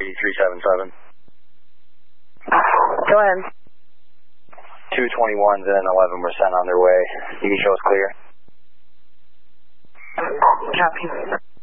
377. Go ahead. 221s and 11 were sent on their way. You can show us clear. Copy.